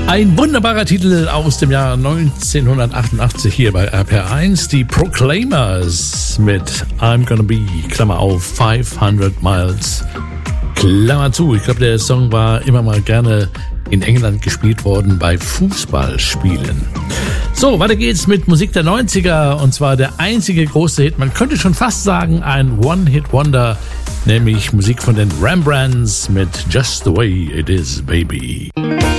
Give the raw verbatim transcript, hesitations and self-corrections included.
Ein wunderbarer Titel aus dem Jahr neunzehnhundertachtundachtzig hier bei R P R eins. Die Proclaimers mit I'm Gonna Be, Klammer auf, fünfhundert Miles, Klammer zu. Ich glaube, der Song war immer mal gerne in England gespielt worden bei Fußballspielen. So, weiter geht's mit Musik der neunziger und zwar der einzige große Hit, man könnte schon fast sagen ein One-Hit-Wonder, nämlich Musik von den Rembrandts mit Just the Way It Is, Baby.